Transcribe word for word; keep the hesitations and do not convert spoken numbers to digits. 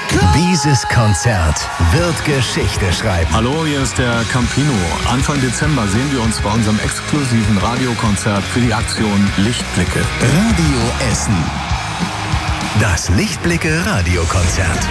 Dieses Konzert wird Geschichte schreiben. Hallo, hier ist der Campino. Anfang Dezember sehen wir uns bei unserem exklusiven Radiokonzert für die Aktion Lichtblicke. Radio Essen. Das Lichtblicke Radiokonzert.